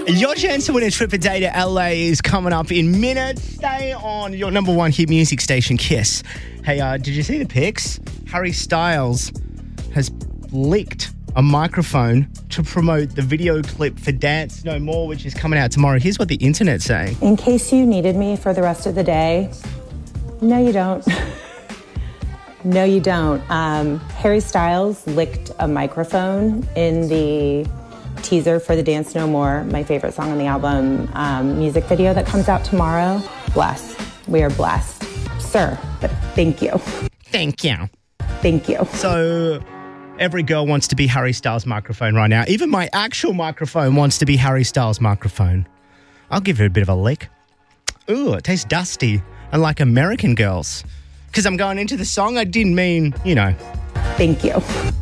Your chance to win a trip a day to LA is coming up in minutes. Stay on your number one hit music station, Kiss. Hey, did you see the pics? Harry Styles has leaked a microphone to promote the video clip for Dance No More, which is coming out tomorrow. Here's what the internet's saying. In case you needed me for the rest of the day, no, you don't. No, you don't. Harry Styles licked a microphone in the teaser for the Dance No More, my favorite song on the album, music video that comes out tomorrow. Blessed. We are blessed. Sir, but thank you. Thank you. Thank you. So every girl wants to be Harry Styles' microphone right now. Even my actual microphone wants to be Harry Styles' microphone. I'll give it a bit of a lick. Ooh, it tastes dusty and like American Girls. Because I'm going into the song, I didn't mean, Thank you.